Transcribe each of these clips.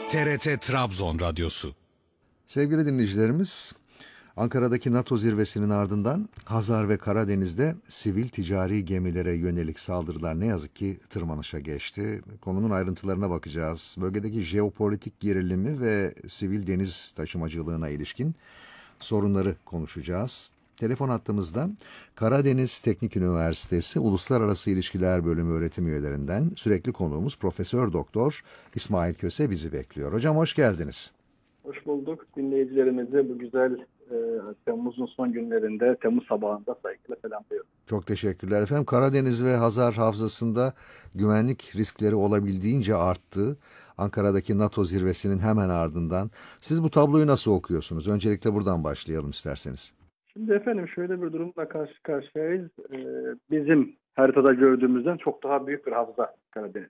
TRT Trabzon Radyosu. Sevgili dinleyicilerimiz, Ankara'daki NATO zirvesinin ardından Hazar ve Karadeniz'de sivil ticari gemilere yönelik saldırılar ne yazık ki tırmanışa geçti. Konunun ayrıntılarına bakacağız. Bölgedeki jeopolitik gerilimi ve sivil deniz taşımacılığına ilişkin sorunları konuşacağız. Telefon hattımızda Karadeniz Teknik Üniversitesi Uluslararası İlişkiler Bölümü öğretim üyelerinden sürekli konuğumuz Profesör Doktor İsmail Köse bizi bekliyor. Hocam hoş geldiniz. Hoş bulduk. Dinleyicilerimizi bu güzel Temmuz'un son günlerinde, Temmuz sabahında saygıyla selamlıyorum. Çok teşekkürler efendim. Karadeniz ve Hazar Havzası'nda güvenlik riskleri olabildiğince arttı. Ankara'daki NATO zirvesinin hemen ardından. Siz bu tabloyu nasıl okuyorsunuz? Öncelikle buradan başlayalım isterseniz. Şimdi efendim şöyle bir durumla karşı karşıyayız. Bizim haritada gördüğümüzden çok daha büyük bir havza Karadeniz.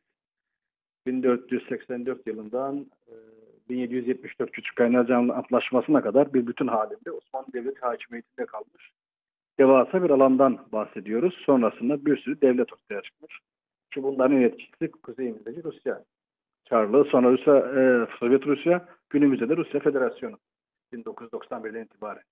1484 yılından 1774 Küçükkaynarca Antlaşması'na kadar bir bütün halinde Osmanlı Devleti hakimiyetinde kalmış devasa bir alandan bahsediyoruz. Sonrasında bir sürü devlet ortaya çıkmış. Ki bunların yöneticisi kuzeyimizdeki Rusya Çarlığı, sonra Sovyet Rusya, günümüzde de Rusya Federasyonu 1991'den itibaren.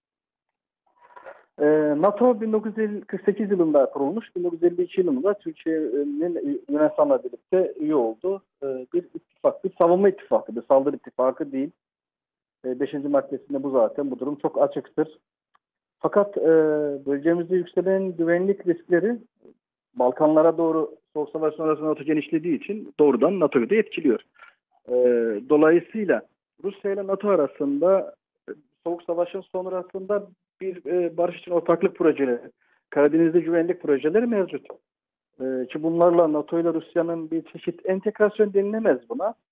NATO 1948 yılında kurulmuş. 1952 yılında Türkiye'nin Yunanistan'la birlikte üye oldu. Bir ittifak, bir savunma ittifakı, bir saldırı ittifakı değil. 5. maddesinde bu zaten. Bu durum çok açıktır. Fakat bölgemizde yükselen güvenlik riskleri Balkanlara doğru Soğuk Savaş sonrası NATO genişlediği için doğrudan NATO'yu da etkiliyor. Dolayısıyla Rusya ile NATO arasında Soğuk Savaş'ın sonrasında bir barış için ortaklık projeleri, Karadeniz'de güvenlik projeleri mevcut. Ki bunlarla NATO ile Rusya'nın bir çeşit entegrasyon denilemez buna.